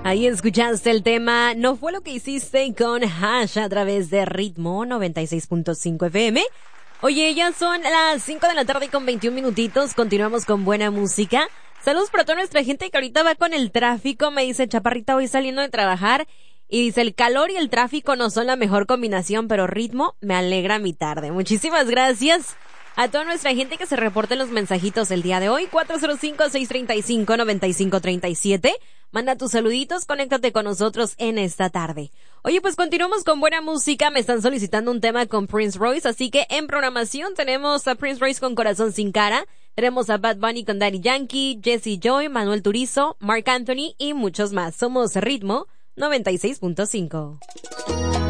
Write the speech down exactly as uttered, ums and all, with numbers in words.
Ahí escuchaste el tema No fue lo que hiciste con Hash a través de Ritmo noventa y seis punto cinco F M. Oye, ya son las cinco de la tarde con veintiún minutitos. Continuamos con buena música. Saludos para toda nuestra gente que ahorita va con el tráfico. Me dice Chaparrita, voy saliendo de trabajar. Y dice, el calor y el tráfico no son la mejor combinación, pero Ritmo me alegra mi tarde. Muchísimas gracias a toda nuestra gente que se reporte los mensajitos el día de hoy. cuatro cero cinco, seis tres cinco, nueve cinco tres siete. Manda tus saluditos, conéctate con nosotros en esta tarde. Oye, pues continuamos con buena música. Me están solicitando un tema con Prince Royce, así que en programación tenemos a Prince Royce con Corazón Sin Cara, tenemos a Bad Bunny con Daddy Yankee, Jesse Joy, Manuel Turizo, Marc Anthony y muchos más. Somos Ritmo noventa y seis punto cinco.